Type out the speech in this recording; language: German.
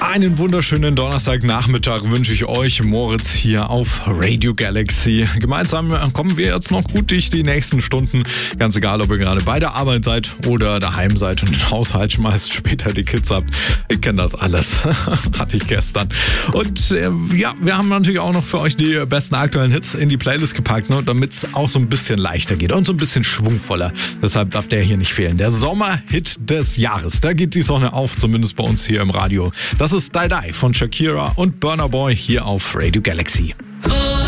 Einen wunderschönen Donnerstagnachmittag wünsche ich euch, Moritz, hier auf Radio Galaxy. Gemeinsam kommen wir jetzt noch gut durch die nächsten Stunden. Ganz egal, ob ihr gerade bei der Arbeit seid oder daheim seid und den Haushalt schmeißt, später die Kids habt. Ich kenne das alles. Hatte ich gestern. Und wir haben natürlich auch noch für euch die besten aktuellen Hits in die Playlist gepackt, ne, damit es auch so ein bisschen leichter geht und so ein bisschen schwungvoller. Deshalb darf der hier nicht fehlen. Der Sommerhit des Jahres. Da geht die Sonne auf, zumindest bei uns hier im Radio. Das ist Die Die von Shakira und Burna Boy hier auf Radio Galaxy.